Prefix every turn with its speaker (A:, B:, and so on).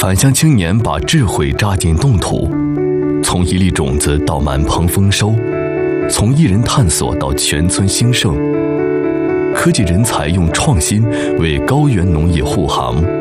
A: 返乡青年把智慧扎进冻土，从一粒种子到满棚丰收，从一人探索到全村兴盛。科技人才用创新为高原农业护航。